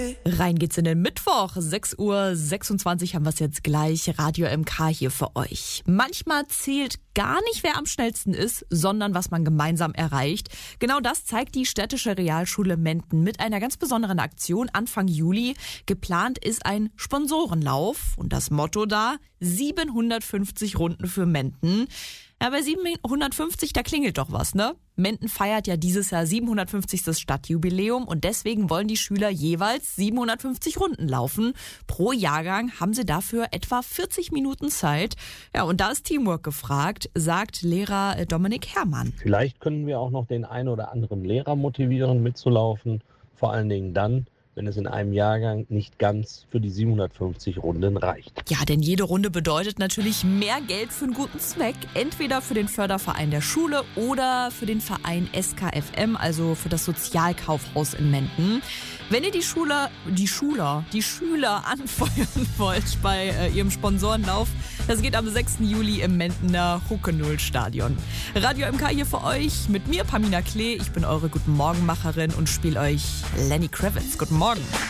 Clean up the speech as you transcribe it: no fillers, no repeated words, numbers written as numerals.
Rein geht's in den Mittwoch, 6:26 Uhr haben wir es jetzt gleich. Radio MK hier für euch. Manchmal zählt gar nicht, wer am schnellsten ist, sondern was man gemeinsam erreicht. Genau das zeigt die Städtische Realschule Menden mit einer ganz besonderen Aktion Anfang Juli. Geplant ist ein Sponsorenlauf und das Motto da: 750 Runden für Menden. Ja, bei 750, da klingelt doch was, ne? Menden feiert ja dieses Jahr 750. Stadtjubiläum und deswegen wollen die Schüler jeweils 750 Runden laufen. Pro Jahrgang haben sie dafür etwa 40 Minuten Zeit. Ja, und da ist Teamwork gefragt, sagt Lehrer Dominik Herrmann. Vielleicht können wir auch noch den einen oder anderen Lehrer motivieren, mitzulaufen. Vor allen Dingen dann, wenn es in einem Jahrgang nicht ganz für die 750 Runden reicht. Ja, denn jede Runde bedeutet natürlich mehr Geld für einen guten Zweck. Entweder für den Förderverein der Schule oder für den Verein SKFM, also für das Sozialkaufhaus in Menden. Wenn ihr die Schüler anfeuern wollt bei ihrem Sponsorenlauf, das geht am 6. Juli im Mendener Hucke-Null-Stadion. Radio MK hier für euch mit mir, Pamina Klee. Ich bin eure Guten Morgen-Macherin und spiele euch Lenny Kravitz. Guten Morgen.